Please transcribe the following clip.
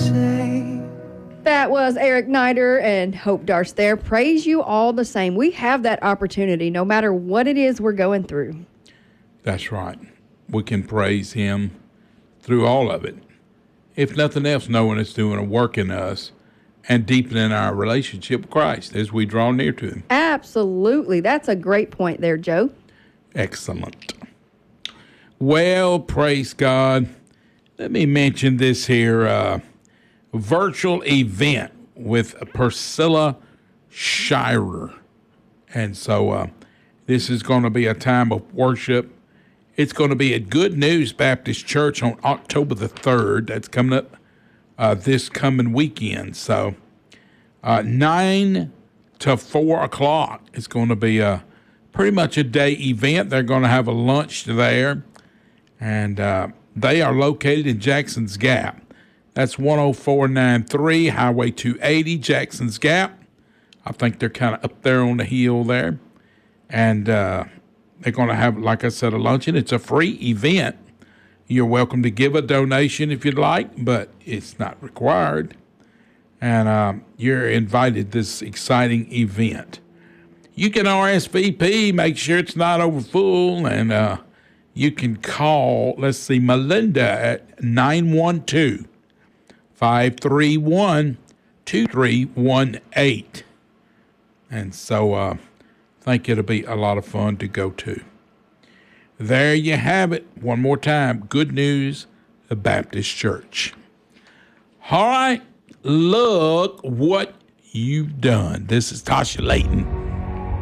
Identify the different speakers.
Speaker 1: say.
Speaker 2: That was Eric Nider and Hope Darst there. Praise you all the same. We have that opportunity no matter what it is we're going through.
Speaker 3: That's right. We can praise him through all of it. If nothing else, knowing it's doing a work in us and deepening our relationship with Christ as we draw near to him.
Speaker 2: Absolutely. That's a great point there, Joe.
Speaker 3: Excellent. Well, praise God. Let me mention this here virtual event with Priscilla Shirer. And so this is going to be a time of worship. It's going to be at Good News Baptist Church on October the 3rd. That's coming up this coming weekend. So 9 to 4 o'clock. It's going to be pretty much a day event. They're going to have a lunch there. And they are located in Jackson's Gap. That's 10493 Highway 280, Jackson's Gap. I think they're kind of up there on the hill there. And they're going to have, like I said, a luncheon. It's a free event. You're welcome to give a donation if you'd like, but it's not required. And you're invited to this exciting event. You can RSVP, make sure it's not over full, and you can call, let's see, Melinda at 912-531-2318. And so I think it'll be a lot of fun to go to. There you have it. One more time, Good News, the Baptist Church. All right, look what you've done. This is Tasha Layton.